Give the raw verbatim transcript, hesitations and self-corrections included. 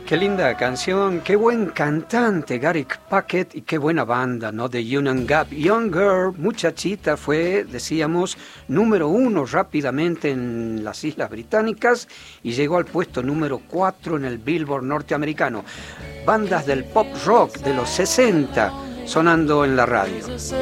Qué linda canción, qué buen cantante Garrick Packet y qué buena banda, ¿no? The Union Gap. Young Girl, muchachita, fue, decíamos, número uno rápidamente en las Islas Británicas y llegó al puesto número cuatro en el Billboard norteamericano. Bandas del pop rock de los sesenta sonando en la radio.